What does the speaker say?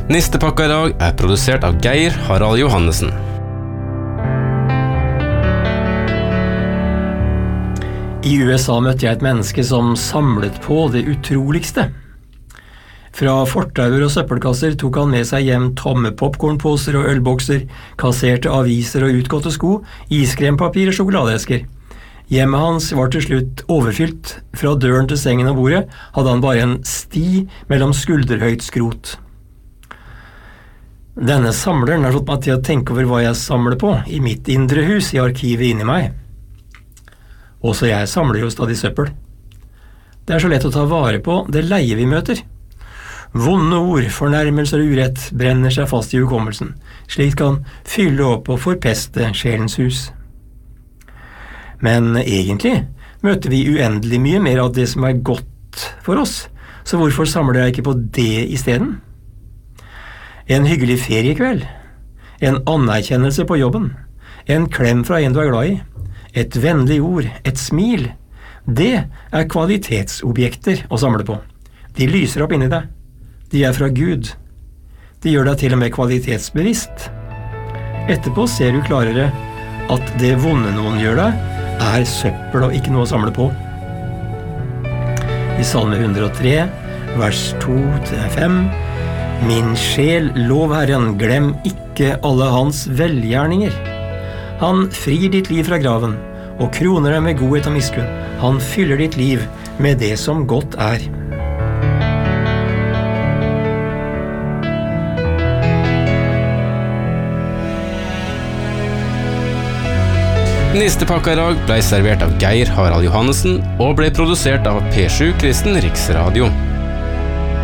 Nistepakka I dag produsert av Geir Harald Johannessen. I USA møtte jeg et menneske som samlet på det utroligste. Fra fortauer og søppelkasser tok han med seg hjem tomme popcornposer og ølbokser, kasserte aviser og utgåtte sko, iskrempapir og sjokoladeesker. Hjemmet hans var til slutt overfylt. Fra døren til sengen og bordet hadde han bare en sti mellom skulderhøyt skrot. Denne samleren har fått meg til å tenke over hva jeg samler på I mitt indre hus I arkivet inni meg. Også jeg samler jo stadig søppel. Det så lett å ta vare på det leie vi møter. Vonde ord, fornærmelser og urett brenner seg fast I hukommelsen. Slikt kan fylle opp og forpeste sjelens hus. Men egentlig møter vi uendelig mye mer av det som godt for oss, så hvorfor samler jeg ikke på det I stedet? En hyggelig feriekveld, en anerkjennelse på jobben, en klem fra en du glad I, et vennlig ord, et smil, det kvalitetsobjekter å samle på. De lyser opp inni deg. De fra Gud. De gjør deg til og med kvalitetsbevisst. Etterpå ser du klarere at det vonde noen gjør deg søppel og ikke noe å samle på. I Salme 103, vers 2-5: Min sjel, lov Herren, glem ikke alle hans velgjerninger. Han frir ditt liv fra graven, og kroner deg med godhet og miskunn. Han fyller ditt liv med det som godt Nistepakka I dag ble servert av Geir Harald Johannessen og ble produsert av P7 Kristen Riksradio.